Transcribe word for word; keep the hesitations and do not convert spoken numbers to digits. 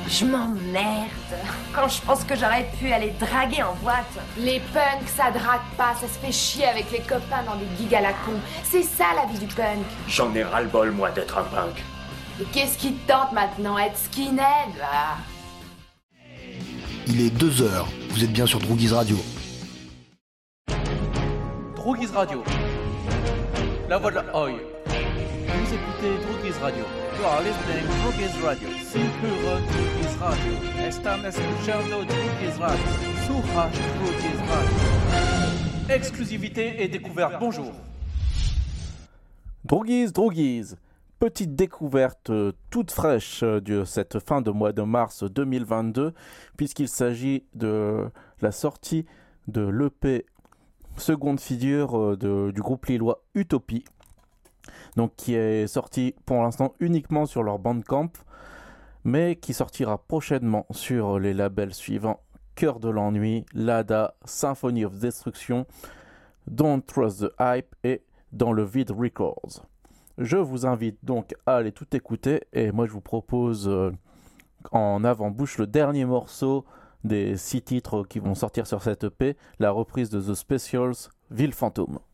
Je m'emmerde quand je pense que j'aurais pu aller draguer en boîte. Les punks, ça drague pas, ça se fait chier avec les copains dans des gigs à la con. C'est ça la vie du punk. J'en ai ras-le-bol, moi, d'être un punk. Et qu'est-ce qui te tente maintenant, être skinhead, là? Il est deux heures, vous êtes bien sur Droogies Radio. Droogies Radio, la voix de la Oi. Vous écoutez Droogies Radio. You are listening to Droogies Radio. Sin puro Droogies Radio. Están escuchando Droogies Radio. Surra Droogies Radio. Exclusivité et découverte, bonjour. Droogies, Droogies. Petite découverte euh, toute fraîche euh, de cette fin de mois de mars deux mille vingt-deux, puisqu'il s'agit de la sortie de l'E P seconde figure euh, de, du groupe lillois Utopie, donc qui est sorti pour l'instant uniquement sur leur Bandcamp, mais qui sortira prochainement sur les labels suivants: Cœur de l'ennui, Lada, Symphony of Destruction, Don't Trust the Hype et Dans le Vide Records. Je vous invite donc à aller tout écouter, et moi je vous propose euh, en avant-bouche le dernier morceau des six titres qui vont sortir sur cette E P, la reprise de The Specials, Ville Fantôme.